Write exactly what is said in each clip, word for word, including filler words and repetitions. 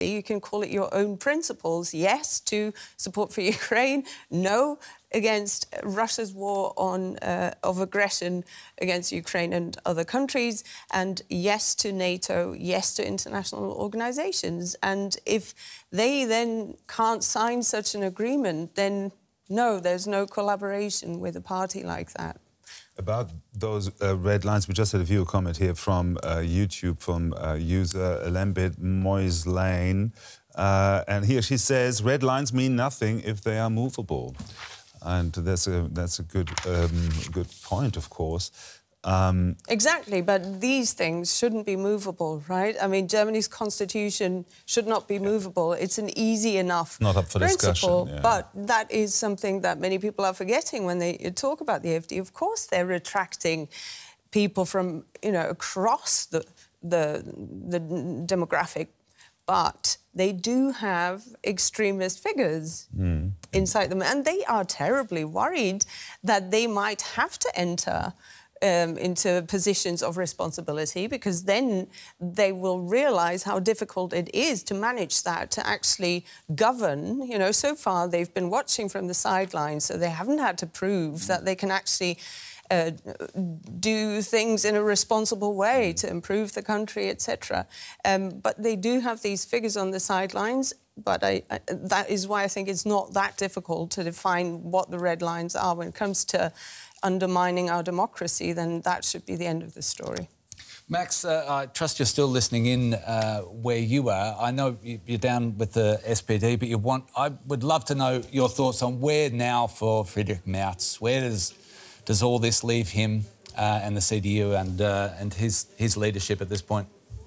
You can call it your own principles. Yes to support for Ukraine, no against Russia's war on, uh, of aggression against Ukraine and other countries, and yes to NATO, yes to international organisations. And if they then can't sign such an agreement, then no, there's no collaboration with a party like that. About those uh, red lines, we just had a viewer comment here from uh, YouTube from uh, user Lembit Moislane. Uh, and here she says, red lines mean nothing if they are movable. And that's a, that's a good, um, good point, of course. Um, exactly, but these things shouldn't be movable, right? I mean, Germany's constitution should not be movable. It's an easy enough not up for principle, discussion, yeah. But that is something that many people are forgetting when they talk about the A F D. Of course, they're attracting people from, you know, across the the, the demographic, but they do have extremist figures mm. inside them, and they are terribly worried that they might have to enter Um, into positions of responsibility, because then they will realise how difficult it is to manage that, to actually govern. You know, so far they've been watching from the sidelines, so they haven't had to prove that they can actually uh, do things in a responsible way to improve the country, et cetera. Um, but they do have these figures on the sidelines. But I, I, that is why I think it's not that difficult to define what the red lines are when it comes to undermining our democracy. Then that should be the end of the story. Max, uh, I trust you're still listening in uh, where you are. I know you're down with the S P D, but you want. I would love to know your thoughts on where now for Friedrich Merz. Where does does all this leave him uh, and the C D U and uh, and his his leadership at this point?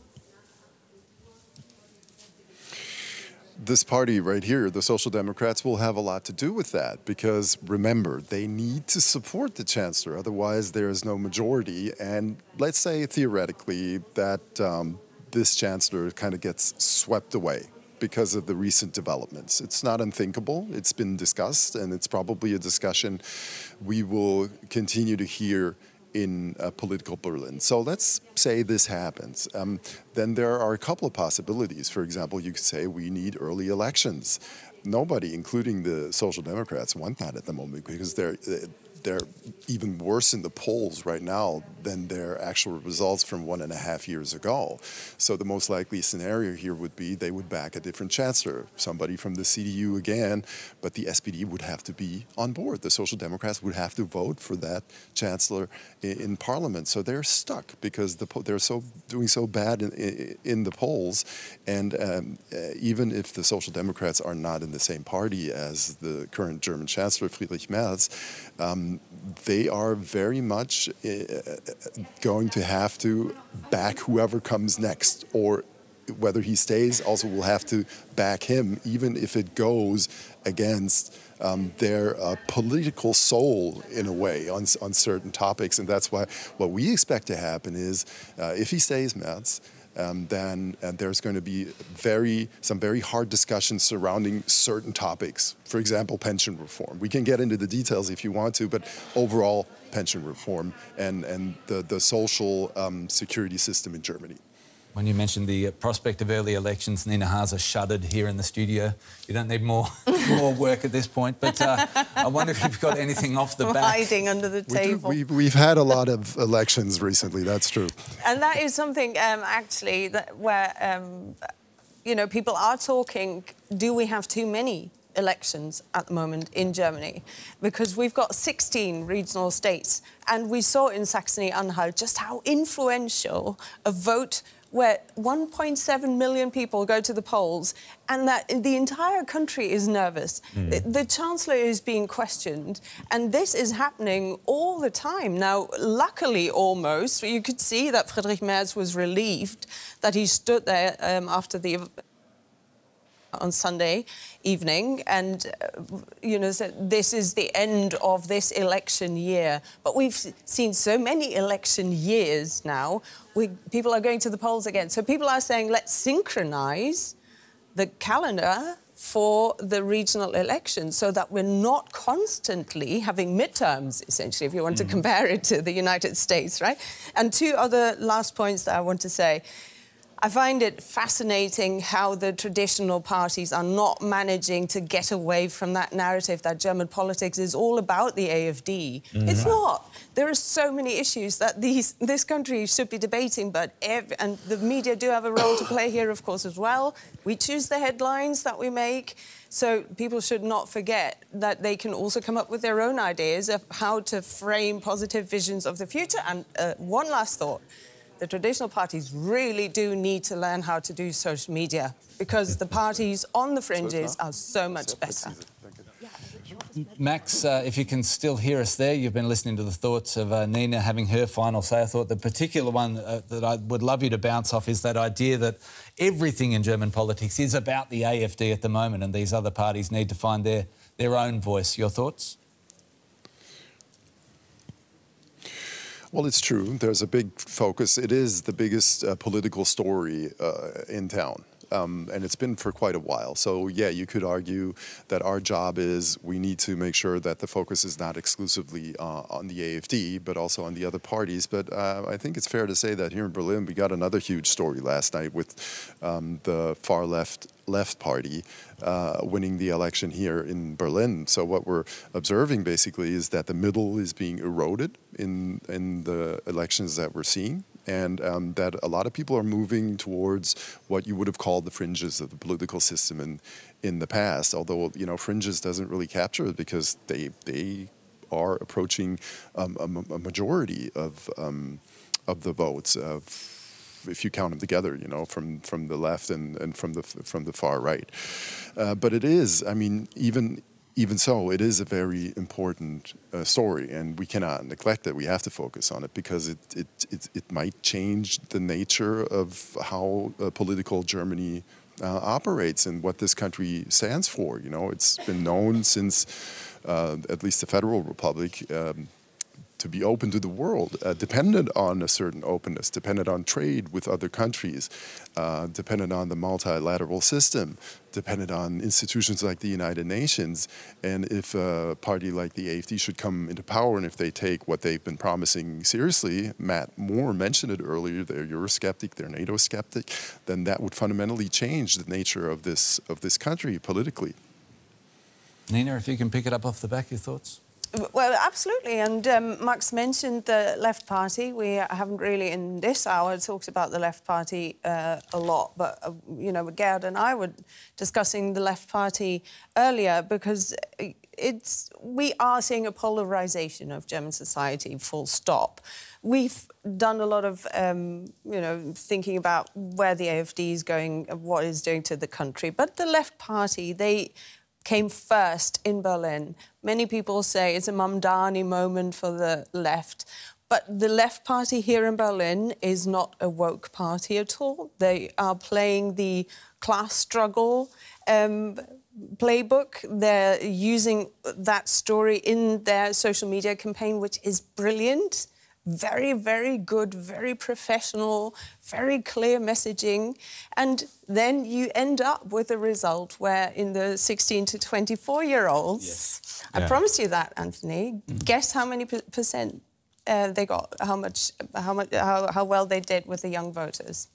This party right here, the Social Democrats, will have a lot to do with that, because remember, they need to support the Chancellor, otherwise there is no majority. And let's say theoretically that um, this Chancellor kind of gets swept away because of the recent developments. It's not unthinkable. It's been discussed, and it's probably a discussion we will continue to hear in uh, political Berlin. So let's say this happens. Um, then there are a couple of possibilities. For example, you could say we need early elections. Nobody, including the Social Democrats, want that at the moment, because they're they're even worse in the polls right now than their actual results from one and a half years ago. So the most likely scenario here would be they would back a different chancellor, somebody from the C D U again, but the S P D would have to be on board. The Social Democrats would have to vote for that chancellor in, in parliament. So they're stuck because the, they're so doing so bad in, in, in the polls. And um, uh, even if the Social Democrats are not in the same party as the current German Chancellor, Friedrich Merz, um, they are very much uh, going to have to back whoever comes next, or whether he stays also will have to back him, even if it goes against um, their uh, political soul in a way on, on certain topics. And that's why what we expect to happen is uh, if he stays, Merz, Um, then uh, there's going to be very some very hard discussions surrounding certain topics. For example, pension reform. We can get into the details if you want to, but overall pension reform and, and the, the social um, security system in Germany. When you mentioned the prospect of early elections, Nina Haase shuddered here in the studio. You don't need more more work at this point, but uh, I wonder if you've got anything off the back. Hiding under the table. We do, we, we've had a lot of elections recently, that's true. And that is something, um, actually, that where, um, you know, people are talking, do we have too many elections at the moment in Germany? Because we've got sixteen regional states, and we saw in Saxony-Anhalt just how influential a vote where one point seven million people go to the polls, and that the entire country is nervous. Mm. The, the Chancellor is being questioned, and this is happening all the time. Now, luckily, almost, you could see that Friedrich Merz was relieved that he stood there um, after the... on Sunday evening, and, uh, you know, said this is the end of this election year. But we've seen so many election years now. We, people are going to the polls again. So people are saying, let's synchronise the calendar for the regional elections so that we're not constantly having midterms, essentially, if you want mm. to compare it to the United States, right? And two other last points that I want to say. I find it fascinating how the traditional parties are not managing to get away from that narrative that German politics is all about the A F D. Mm-hmm. It's not. There are so many issues that these, this country should be debating, but every, and the media do have a role to play here, of course, as well. We choose the headlines that we make, so people should not forget that they can also come up with their own ideas of how to frame positive visions of the future. And uh, one last thought. The traditional parties really do need to learn how to do social media because the parties on the fringes are so much better. Max, uh, if you can still hear us there, you've been listening to the thoughts of uh, Nina having her final say. I thought the particular one uh, that I would love you to bounce off is that idea that everything in German politics is about the A F D at the moment and these other parties need to find their, their own voice. Your thoughts? Well, it's true. There's a big focus. It is the biggest uh, political story uh, in town. Um, and it's been for quite a while. So, yeah, you could argue that our job is we need to make sure that the focus is not exclusively uh, on the A F D, but also on the other parties. But uh, I think it's fair to say that here in Berlin, we got another huge story last night with um, the far left left party uh, winning the election here in Berlin. So what we're observing basically is that the middle is being eroded in, in the elections that we're seeing. And um, that a lot of people are moving towards what you would have called the fringes of the political system in, in the past. Although, you know, fringes doesn't really capture it because they they are approaching um, a, a majority of um, of the votes, uh, if you count them together, you know, from, from the left and, and from the from the far right. Uh, but it is, I mean, even. Even so, it is a very important uh, story, and we cannot neglect it. We have to focus on it because it it, it, it might change the nature of how uh, political Germany uh, operates and what this country stands for. You know, it's been known since uh, at least the Federal Republic um, to be open to the world, uh, dependent on a certain openness, dependent on trade with other countries, uh, dependent on the multilateral system, dependent on institutions like the United Nations. And if a party like the A F D should come into power and if they take what they've been promising seriously, Matt Moore mentioned it earlier, they're Eurosceptic, they're NATO skeptic, then that would fundamentally change the nature of this, of this country politically. Nina, if you can pick it up off the back, your thoughts? Well, absolutely. And um, Max mentioned the Left Party. We haven't really, in this hour, talked about the Left Party uh, a lot. But, uh, you know, Gerd and I were discussing the Left Party earlier because it's we are seeing a polarisation of German society, full stop. We've done a lot of, um, you know, thinking about where the A F D is going, what it's doing to the country. But the Left Party, they came first in Berlin. Many people say it's a Mamdani moment for the left. But the Left Party here in Berlin is not a woke party at all. They are playing the class struggle um, playbook. They're using that story in their social media campaign, which is brilliant. Very, very good, very professional, very clear messaging. And then you end up with a result where in the sixteen to twenty-four-year-olds, yes. I yeah. promised you that, Anthony, mm. guess how many percent uh, they got, how much, how much, how, how well they did with the young voters?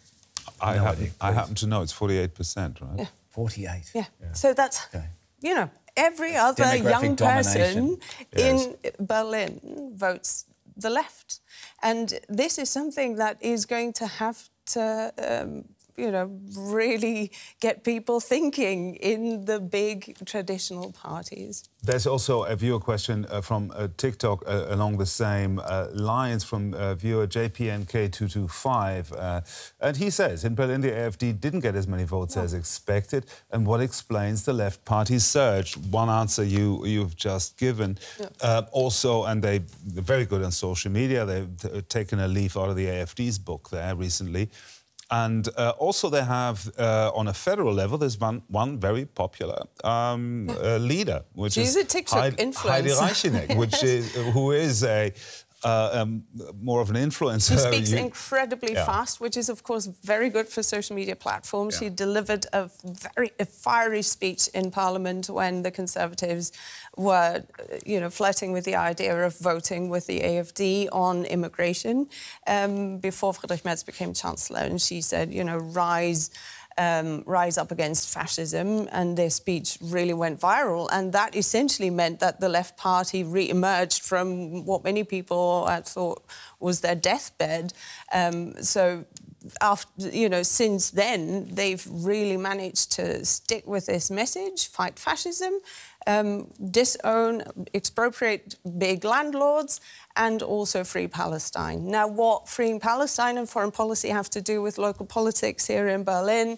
I, no happen, I happen to know it's forty-eight percent, right? Yeah. forty-eight? Yeah. yeah. So that's, okay. you know, every other young person yes. in Berlin votes the left. And this is something that is going to have to, um, you know, really get people thinking in the big traditional parties. There's also a viewer question uh, from uh, TikTok uh, along the same uh, lines from uh, viewer J P N K two two five. Uh, and he says, in Berlin, the A F D didn't get as many votes no. as expected. And what explains the left party's surge? One answer you, you've just given. Yeah. Uh, also, and they, they're very good on social media. They've taken a leaf out of the A F D's book there recently. And uh, also they have, uh, on a federal level, there's one, one very popular um, uh, leader, which She's is a TikTok Heidi, influencer. Heidi Reicheneck, which is, who is a uh, um, more of an influencer. She speaks You- incredibly Yeah. fast, which is, of course, very good for social media platforms. Yeah. She delivered a very a fiery speech in Parliament when the Conservatives were, you know, flirting with the idea of voting with the A F D on immigration um, before Friedrich Merz became Chancellor. And she said, you know, rise... Um, rise up against fascism, and their speech really went viral. And that essentially meant that the Left Party re-emerged from what many people uh, thought was their deathbed. Um, so, after, you know, since then, they've really managed to stick with this message, fight fascism, um, disown, expropriate big landlords, and also free Palestine. Now, what freeing Palestine and foreign policy have to do with local politics here in Berlin,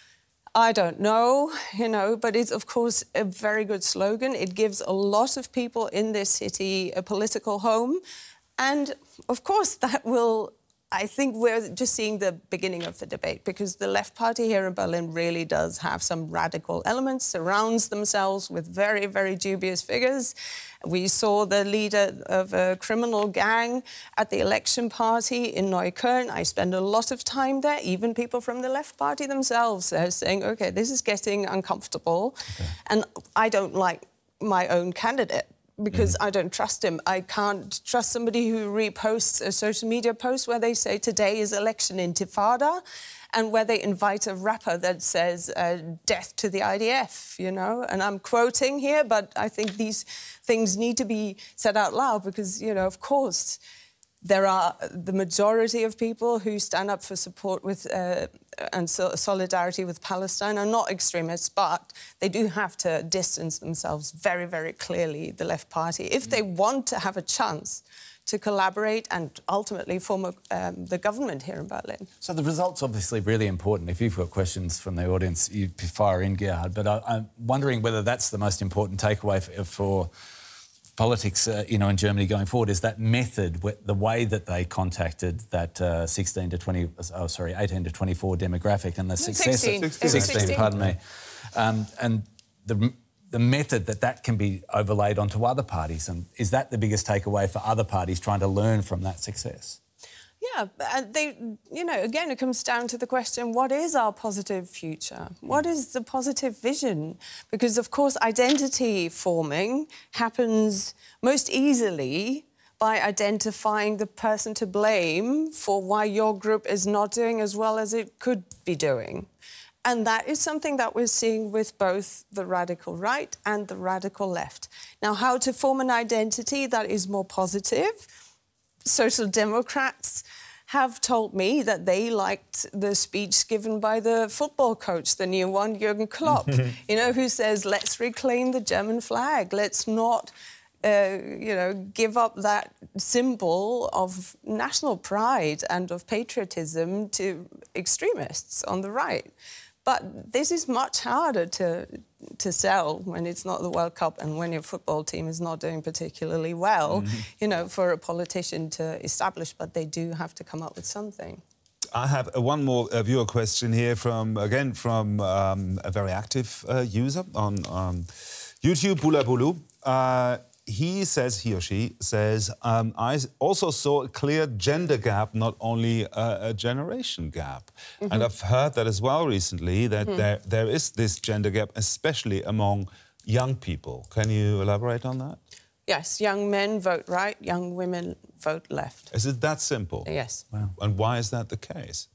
I don't know, you know, but it's, of course, a very good slogan. It gives a lot of people in this city a political home. And, of course, that will... I think we're just seeing the beginning of the debate, because the Left Party here in Berlin really does have some radical elements, surrounds themselves with very, very dubious figures. We saw the leader of a criminal gang at the election party in Neukölln. I spend a lot of time there. Even people from the Left Party themselves are saying, OK, this is getting uncomfortable. Okay. And I don't like my own candidate, because mm. I don't trust him. I can't trust somebody who reposts a social media post where they say today is election intifada, and where they invite a rapper that says uh, death to the I D F, you know? And I'm quoting here, but I think these things need to be said out loud, because, you know, of course, there are the majority of people who stand up for support with uh, and so solidarity with Palestine are not extremists, but they do have to distance themselves very, very clearly, the Left Party, if they want to have a chance to collaborate and ultimately form a, um, the government here in Berlin. So the result's obviously really important. If you've got questions from the audience, you fire in, Gerhard. But I, I'm wondering whether that's the most important takeaway for... for politics, uh, you know, in Germany going forward, is that method, the way that they contacted that uh, sixteen to twenty, oh sorry, eighteen to twenty-four demographic, and the success, sixteen, of, sixteen, sixteen, pardon me, um, and the the method that that can be overlaid onto other parties, and is that the biggest takeaway for other parties trying to learn from that success? Yeah, and they, you know, again, it comes down to the question, what is our positive future? What is the positive vision? Because, of course, identity forming happens most easily by identifying the person to blame for why your group is not doing as well as it could be doing. And that is something that we're seeing with both the radical right and the radical left. Now, how to form an identity that is more positive? Social Democrats have told me that they liked the speech given by the football coach, the new one, Jürgen Klopp, you know, who says, let's reclaim the German flag. Let's not, uh, you know, give up that symbol of national pride and of patriotism to extremists on the right. But this is much harder to to sell when it's not the World Cup and when your football team is not doing particularly well, mm-hmm. you know, for a politician to establish, but they do have to come up with something. I have uh, one more uh, viewer question here from, again, from um, a very active uh, user on um, YouTube, Bula Bulu. Uh, He says, he or she says, um, I also saw a clear gender gap, not only a, a generation gap. Mm-hmm. And I've heard that as well recently, that mm. there, there is this gender gap, especially among young people. Can you elaborate on that? Yes, young men vote right, young women vote left. Is it that simple? Yes. Wow. And why is that the case?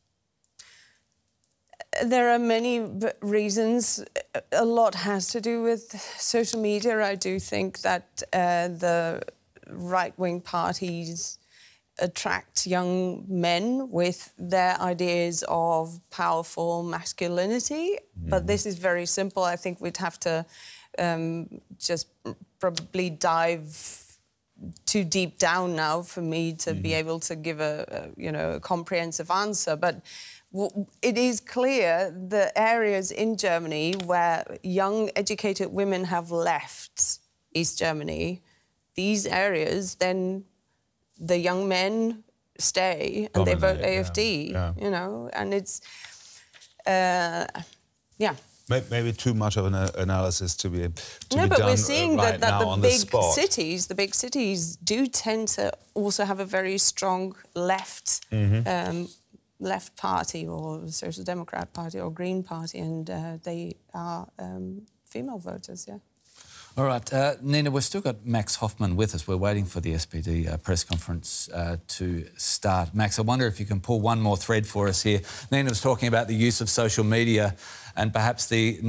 There are many reasons. A lot has to do with social media. I do think that uh, the right-wing parties attract young men with their ideas of powerful masculinity. Mm. But this is very simple. I think we'd have to um, just probably dive too deep down now for me to mm. be able to give a, a, you know, a comprehensive answer. But it is clear the areas in Germany where young, educated women have left East Germany, these areas, then the young men stay and Dominate, they vote A F D, yeah. Yeah. you know, and it's, uh, yeah. May- Maybe too much of an uh, analysis to be to no, be but done we're seeing uh, that, right that now the on the big spot. cities, the big cities, do tend to also have a very strong left, Mm-hmm. um, left party, or Social Democrat Party, or Green Party, and uh, they are um, female voters. Yeah. All right, uh, Nina, we've still got Max Hoffman with us. We're waiting for the S P D uh, press conference uh, to start. Max, I wonder if you can pull one more thread for us here. Nina was talking about the use of social media and perhaps the